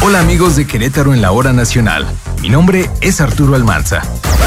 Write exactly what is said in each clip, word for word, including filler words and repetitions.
Hola amigos de Querétaro en la Hora Nacional. Mi nombre es Arturo Almanza.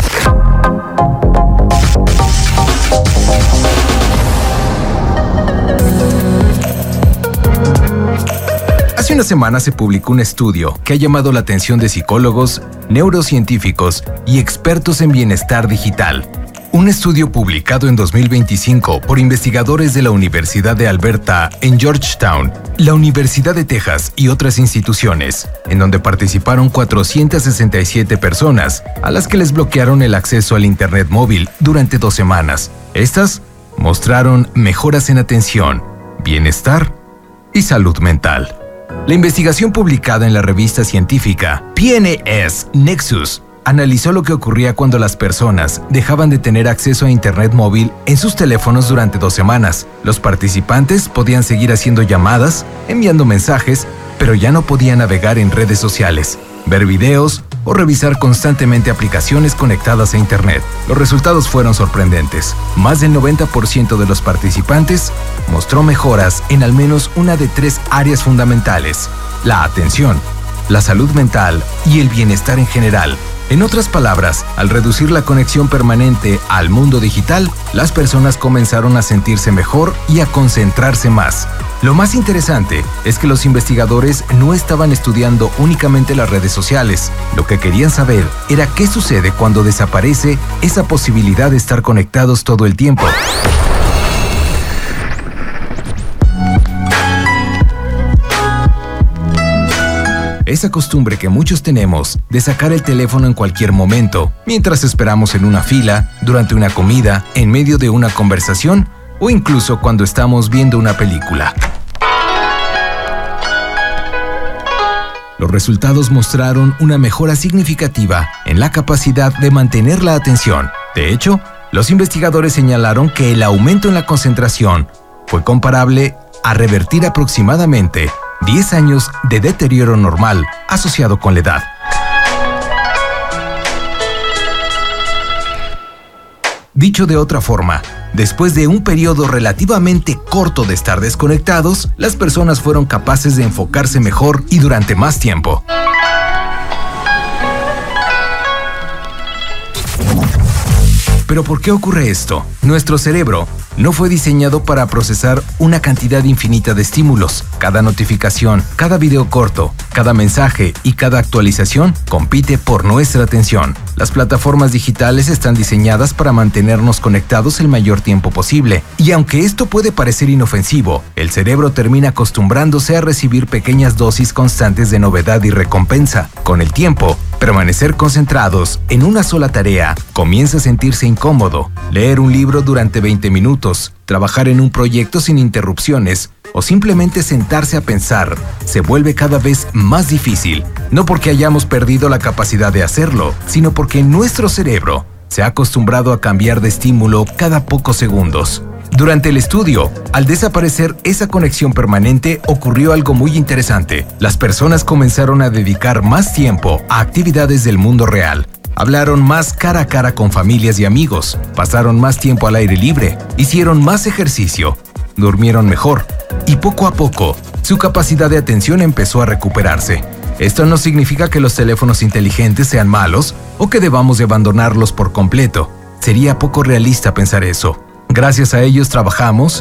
Hace una semana se publicó un estudio que ha llamado la atención de psicólogos, neurocientíficos y expertos en bienestar digital. Un estudio publicado en dos mil veinticinco por investigadores de la Universidad de Alberta en Georgetown, la Universidad de Texas y otras instituciones, en donde participaron cuatrocientas sesenta y siete personas, a las que les bloquearon el acceso al Internet móvil durante dos semanas. Estas mostraron mejoras en atención, bienestar y salud mental. La investigación publicada en la revista científica P N S Nexus analizó lo que ocurría cuando las personas dejaban de tener acceso a Internet móvil en sus teléfonos durante dos semanas. Los participantes podían seguir haciendo llamadas, enviando mensajes, pero ya no podían navegar en redes sociales, ver videos o revisar constantemente aplicaciones conectadas a Internet. Los resultados fueron sorprendentes. Más del noventa por ciento de los participantes mostró mejoras en al menos una de tres áreas fundamentales: la atención, la salud mental y el bienestar en general. En otras palabras, al reducir la conexión permanente al mundo digital, las personas comenzaron a sentirse mejor y a concentrarse más. Lo más interesante es que los investigadores no estaban estudiando únicamente las redes sociales. Lo que querían saber era qué sucede cuando desaparece esa posibilidad de estar conectados todo el tiempo. Esa costumbre que muchos tenemos de sacar el teléfono en cualquier momento, mientras esperamos en una fila, durante una comida, en medio de una conversación o incluso cuando estamos viendo una película. Los resultados mostraron una mejora significativa en la capacidad de mantener la atención. De hecho, los investigadores señalaron que el aumento en la concentración fue comparable a revertir aproximadamente diez años de deterioro normal asociado con la edad. Dicho de otra forma, después de un periodo relativamente corto de estar desconectados, las personas fueron capaces de enfocarse mejor y durante más tiempo. ¿Pero por qué ocurre esto? Nuestro cerebro no fue diseñado para procesar una cantidad infinita de estímulos. Cada notificación, cada video corto, cada mensaje y cada actualización compite por nuestra atención. Las plataformas digitales están diseñadas para mantenernos conectados el mayor tiempo posible. Y aunque esto puede parecer inofensivo, el cerebro termina acostumbrándose a recibir pequeñas dosis constantes de novedad y recompensa. Con el tiempo, permanecer concentrados en una sola tarea comienza a sentirse incómodo. Leer un libro durante veinte minutos, trabajar en un proyecto sin interrupciones o simplemente sentarse a pensar se vuelve cada vez más difícil. No porque hayamos perdido la capacidad de hacerlo, sino porque nuestro cerebro se ha acostumbrado a cambiar de estímulo cada pocos segundos. Durante el estudio, al desaparecer esa conexión permanente, ocurrió algo muy interesante. Las personas comenzaron a dedicar más tiempo a actividades del mundo real. Hablaron más cara a cara con familias y amigos, pasaron más tiempo al aire libre, hicieron más ejercicio, durmieron mejor y poco a poco su capacidad de atención empezó a recuperarse. Esto no significa que los teléfonos inteligentes sean malos o que debamos de abandonarlos por completo. Sería poco realista pensar eso. Gracias a ellos trabajamos,